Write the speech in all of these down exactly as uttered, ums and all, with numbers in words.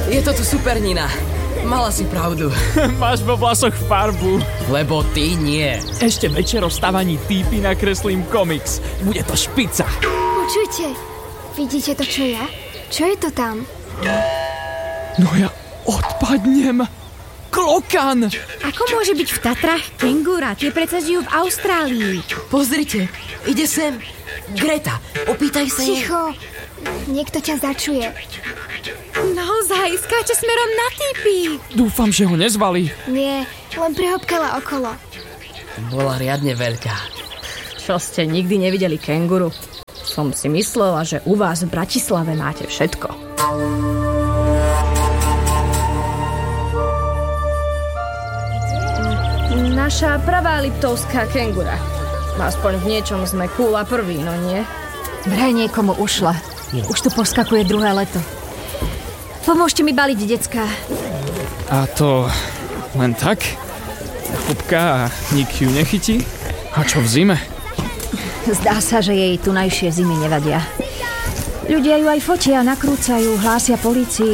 Je to tu super, Nina. Mala si pravdu. Máš vo vlasoch farbu. Lebo ty nie. Ešte večer o vstávaní týpy nakreslím komiks. Bude to špica. Počujte, vidíte to, čo ja? Čo je to tam? No ja odpadnem. Klokan! Ako môže byť v Tatrách kengúra? Tie predsa žijú v Austrálii. Pozrite, ide sem. Greta, opýtaj sa jej. Ticho, niekto ťa začuje. Naozaj, skáče smerom na týpy. Dúfam, že ho nezvalí. Nie, len prehopkala okolo. Bola riadne veľká. Čo ste nikdy nevideli kenguru? Som si myslela, že u vás v Bratislave máte všetko. Naša pravá liptovská kengura. Aspoň v niečom sme cool a prví, no nie? Vraj niekomu ušla. Už tu poskakuje druhé leto. Pomôžte mi baliť, decká. A to len tak? Chopka a nik ju nechytí? A čo v zime? Zdá sa, že jej tunajšie zimy nevadia. Ľudia ju aj fotia, nakrúcajú, hlásia polícii.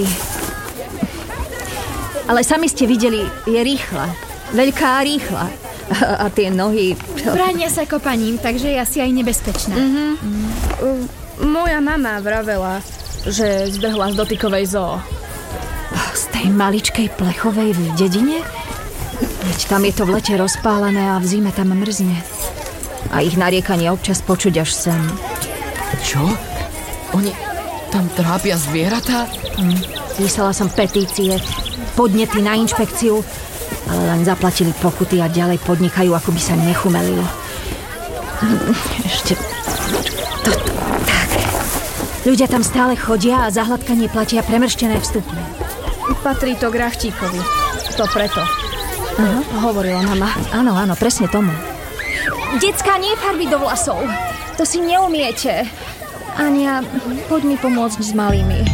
Ale sami ste videli, je rýchla. Veľká a rýchla. A, a tie nohy... Bránia sa kopaním, takže je asi aj nebezpečná. Mm-hmm. Mm. Moja mama vravela, že zdrhla z dotykovej zoo. Z tej maličkej plechovej v dedine? Veď tam je to v lete rozpálené a v zime tam mrzne. A ich nariekanie občas počuť až sem. Čo? Oni tam trápia zvieratá? Hm. Písala som petície, podnety na inšpekciu, ale len zaplatili pokuty a ďalej podnikajú, ako by sa nechumelilo. Ešte... To, tak. Ľudia tam stále chodia a za hladkanie platia premrštené vstupné. Patrí to k Rachtíkovi. To preto. Aha, hovorila mama. Áno, áno, presne tomu. Decká, nie farby do vlasov. To si neumiete. Ania, poď mi pomôcť s malými.